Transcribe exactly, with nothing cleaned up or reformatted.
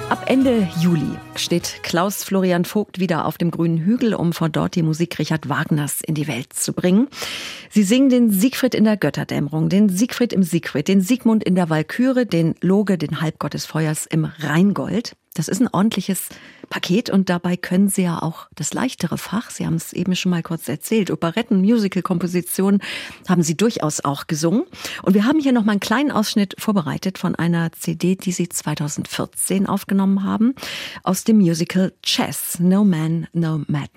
Ab Ende Juli steht Klaus Florian Vogt wieder auf dem grünen Hügel, um von dort die Musik Richard Wagners in die Welt zu bringen. Sie singen den Siegfried in der Götterdämmerung, den Siegfried im Siegfried, den Siegmund in der Walküre, den Loge, den Halbgott des Feuers im Rheingold. Das ist ein ordentliches Paket und dabei können Sie ja auch das leichtere Fach, Sie haben es eben schon mal kurz erzählt, Operetten, Musical-Kompositionen haben Sie durchaus auch gesungen. Und wir haben hier noch mal einen kleinen Ausschnitt vorbereitet von einer C D, die Sie zweitausendvierzehn aufgenommen haben, aus dem Musical Chess, No Man, No Madness.